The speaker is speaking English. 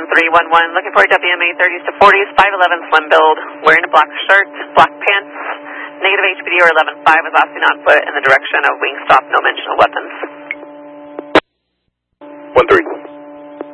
311, looking for WMA 30s to 40s, 5'11", slim build, wearing a black shirt, black pants, negative HPD or 11.5, is asking on foot in the direction of Wingstop, no mention of weapons.